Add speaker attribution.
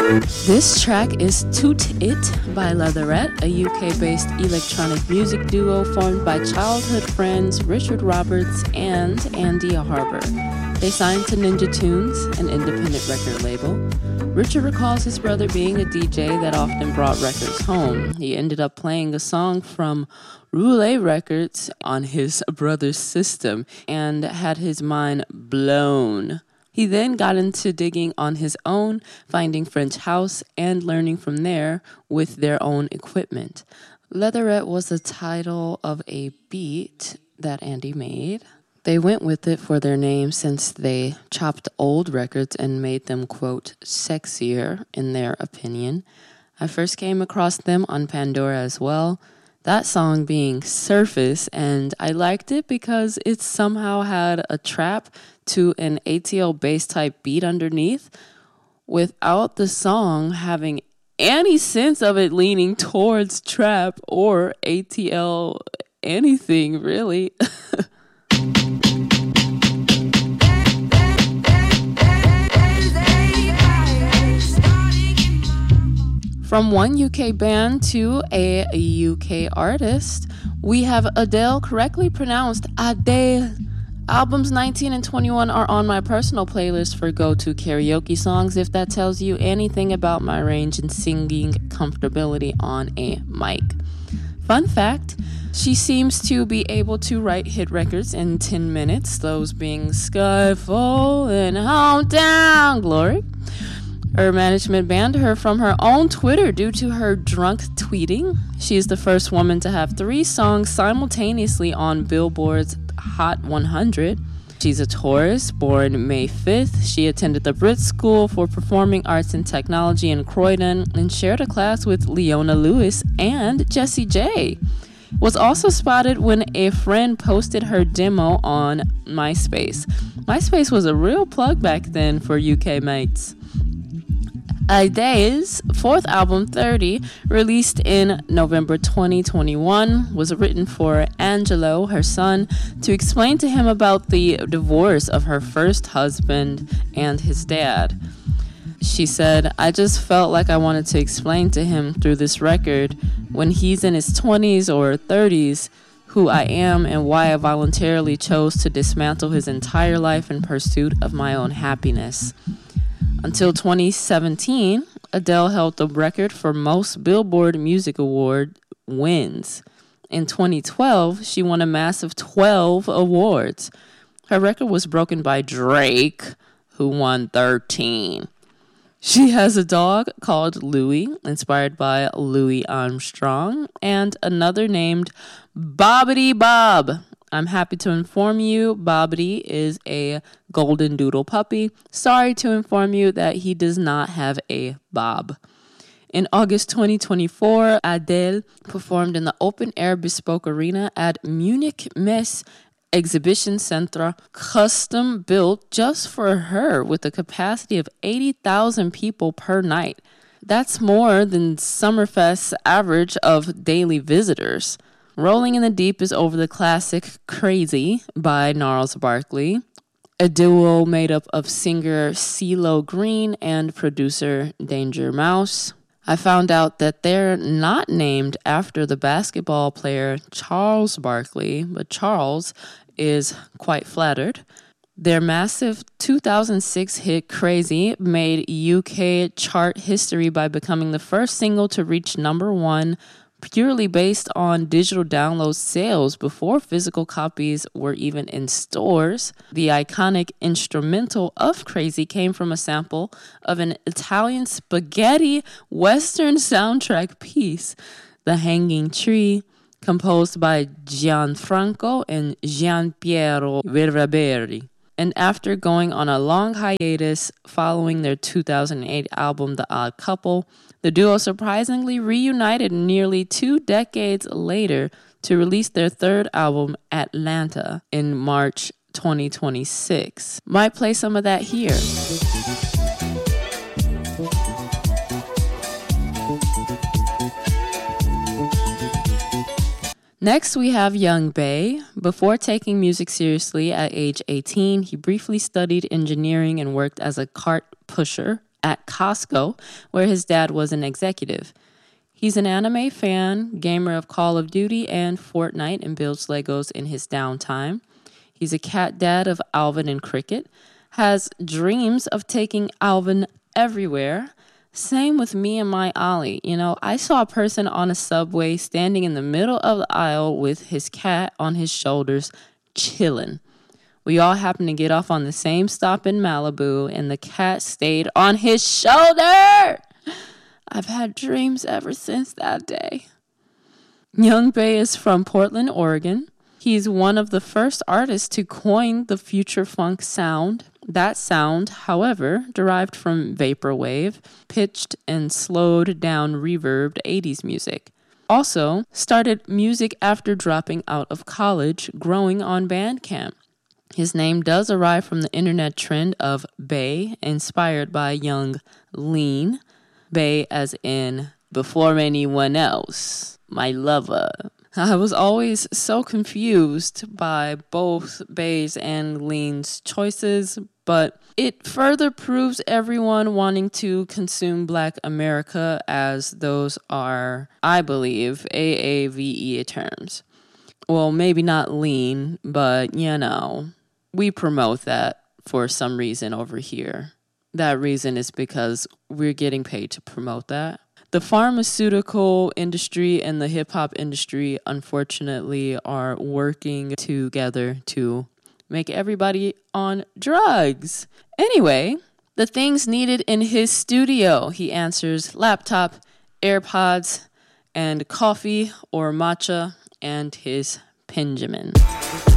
Speaker 1: This track is Toot It by Leatherette, a UK-based electronic music duo formed by childhood friends Richard Roberts and Andy Harbour. They signed to Ninja Tunes, an independent record label. Richard recalls his brother being a DJ that often brought records home. He ended up playing a song from Roulette Records on his brother's system and had his mind blown. He then got into digging on his own, finding French house and learning from there with their own equipment. Leatherette was the title of a beat that Andy made. They went with it for their name since they chopped old records and made them, quote, sexier, in their opinion. I first came across them on Pandora as well, that song being Surface, and I liked it because it somehow had a trap to an ATL bass type beat underneath without the song having any sense of it leaning towards trap or ATL anything, really. From one UK band to a UK artist, we have Adele, correctly pronounced Adele. Albums 19 and 21 are on my personal playlist for go-to karaoke songs, if that tells you anything about my range in singing comfortability on a mic. Fun fact, she seems to be able to write hit records in 10 minutes, those being Skyfall and Hometown Glory. Her management banned her from her own Twitter due to her drunk tweeting. She is the first woman to have 3 songs simultaneously on Billboard's Hot 100. She's a Taurus, born May 5th. She attended the Brit School for Performing Arts and Technology in Croydon and shared a class with Leona Lewis and Jessie J. Was also spotted when a friend posted her demo on MySpace. MySpace was a real plug back then for UK mates. Adele's 4th album, 30, released in November 2021, was written for Angelo, her son, to explain to him about the divorce of her first husband and his dad. She said, I just felt like I wanted to explain to him through this record, when he's in his 20s or 30s, who I am and why I voluntarily chose to dismantle his entire life in pursuit of my own happiness. Until 2017, Adele held the record for most Billboard Music Award wins. In 2012, she won a massive 12 awards. Her record was broken by Drake, who won 13. She has a dog called Louie, inspired by Louis Armstrong, and another named Bobbity Bob. I'm happy to inform you Bobbity is a golden doodle puppy. Sorry to inform you that he does not have a bob. In August 2024, Adele performed in the open-air bespoke arena at Munich Messe Exhibition Center, custom built just for her with a capacity of 80,000 people per night. That's more than Summerfest's average of daily visitors. Rolling in the Deep is over the classic Crazy by Gnarls Barkley, a duo made up of singer CeeLo Green and producer Danger Mouse. I found out that they're not named after the basketball player Charles Barkley, but Charles is quite flattered. Their massive 2006 hit Crazy made UK chart history by becoming the first single to reach number 1 purely based on digital download sales before physical copies were even in stores. The iconic instrumental of Crazy came from a sample of an Italian spaghetti western soundtrack piece, The Hanging Tree, composed by Gianfranco and Gianpiero Veraberi. And after going on a long hiatus following their 2008 album, The Odd Couple, the duo surprisingly reunited nearly 2 decades later to release their 3rd album, Atlanta, in March 2026. Might play some of that here. Next, we have Young Bae. Before taking music seriously at age 18, he briefly studied engineering and worked as a cart pusher at Costco, where his dad was an executive. He's an anime fan, gamer of Call of Duty and Fortnite, and builds Legos in his downtime. He's a cat dad of Alvin and Cricket, has dreams of taking Alvin everywhere. Same with me and my Ollie. I saw a person on a subway standing in the middle of the aisle with his cat on his shoulders, chilling. We all happened to get off on the same stop in Malibu, and the cat stayed on his shoulder. I've had dreams ever since that day. Young Bae is from Portland, Oregon. He's one of the first artists to coin the future funk sound. That sound, however, derived from vaporwave, pitched and slowed down reverbed 80s music. Also, started music after dropping out of college, growing on Bandcamp. His name does arrive from the internet trend of Bae, inspired by young Lean. Bae as in before anyone else, my lover. I was always so confused by both Bae's and Lean's choices, but it further proves everyone wanting to consume Black America, as those are, I believe, AAVE terms. Well, maybe not Lean, but we promote that for some reason over here. That reason is because we're getting paid to promote that. The pharmaceutical industry and the hip-hop industry, unfortunately, are working together to make everybody on drugs. Anyway, the things needed in his studio, he answers: laptop, AirPods, and coffee or matcha, and his Benjamin.